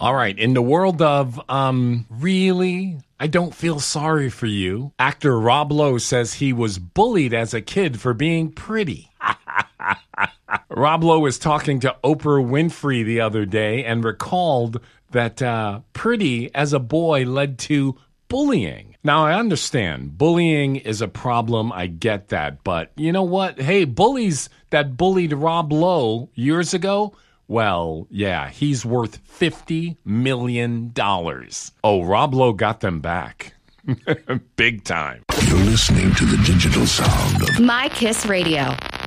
All right. In the world of, really? I don't feel sorry for you. Actor Rob Lowe says he was bullied as a kid for being pretty. Rob Lowe was talking to Oprah Winfrey the other day and recalled that pretty as a boy led to bullying. Now, I understand bullying is a problem. I get that. But you know what? Hey, bullies that bullied Rob Lowe years ago, well, yeah, he's worth $50 million. Oh, Rob Lowe got them back. Big time. You're listening to the digital sound of My Kiss Radio.